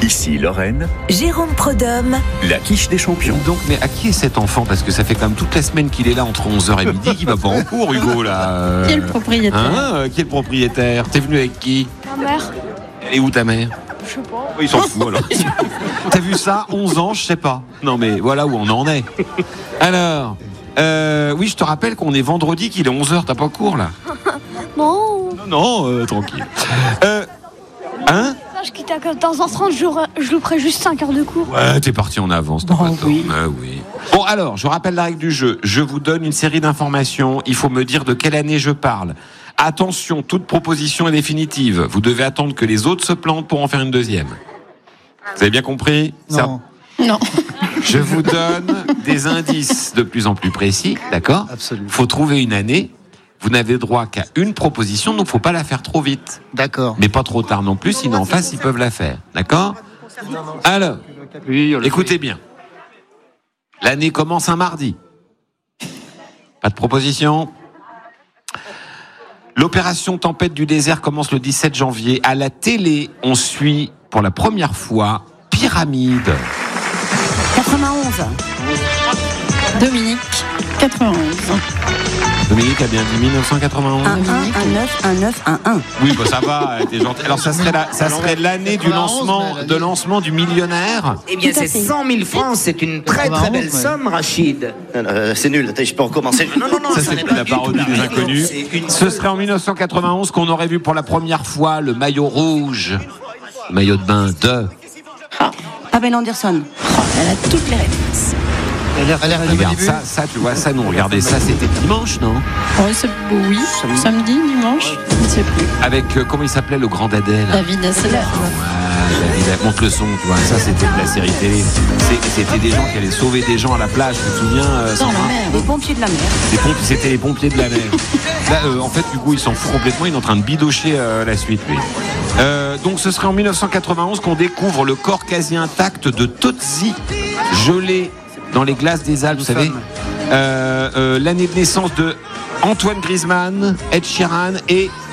Ici Lorraine, Jérôme Prodhomme, la quiche des champions. Donc, mais à qui est cet enfant? Parce que ça fait quand même toute la semaine qu'il est là entre 11h et midi, qu'il va pas en cours, Hugo, là. Qui est le propriétaire? Qui est le propriétaire? T'es venu avec qui? Ma mère. Et où ta mère? Je sais pas. Il s'en fout, alors. T'as vu ça? 11 ans, je sais pas. Non, mais voilà où on en est. Alors, oui, je te rappelle qu'on est vendredi, qu'il est 11h, t'as pas cours, là? Non. Non, tranquille. Je quitte à 14h30, je louperai juste 5 heures de cours. Ouais, t'es parti en avance, t'as pas tort. Oui. Oui. Bon, alors, je rappelle la règle du jeu. Je vous donne une série d'informations. Il faut me dire de quelle année je parle. Attention, toute proposition est définitive. Vous devez attendre que les autres se plantent pour en faire une deuxième. Vous avez bien compris? Non. Non. Je vous donne des indices de plus en plus précis, d'accord? Absolument. Faut trouver une année. Vous n'avez droit qu'à une proposition, donc faut pas la faire trop vite. D'accord. Mais pas trop tard non plus, sinon en face, ils peuvent la faire. D'accord? Alors, écoutez bien. L'année commence un mardi. Pas de proposition? L'opération Tempête du désert commence le 17 janvier. À la télé, on suit pour la première fois Pyramide. 91, Dominique, 91. Dominique a bien dit 1991. 1, 1, 1, 9, 1, 9, 1, 1. Oui, bah ça va, t'es gentil. Alors ça serait l'année du lancement du millionnaire. Eh bien, Tout à c'est fait. 100 000 francs, c'est une très très belle somme, Rachid. C'est nul, je peux recommencer. Non, Ça n'est c'est pas la du tout parodie des règle. inconnus. C'est une- Ce serait en 1991 qu'on aurait vu pour la première fois le maillot rouge, le maillot de bain de. Pamela Anderson. Elle a toutes les réponses. Elle a l'air Regarde ça, tu vois ça, nous regardez ça, c'était dimanche, non? Oui, samedi, dimanche, je ne sais plus. Avec comment il s'appelait le grand Adèle? David Hasselhoff. David, monte le son, tu vois, ça c'était de la série télé. C'était des gens qui allaient sauver des gens à la plage, tu te souviens? Dans la Sandra mer. Les pompiers de la mer. C'était les pompiers de la mer. Là, en fait, Hugo, il s'en fout complètement. Il est en train de bidocher la suite, lui. Donc, ce serait en 1991 qu'on découvre le corps quasi intact de Totsi, gelé dans les glaces des Alpes, vous savez. L'année de naissance de Antoine Griezmann, Ed Sheeran et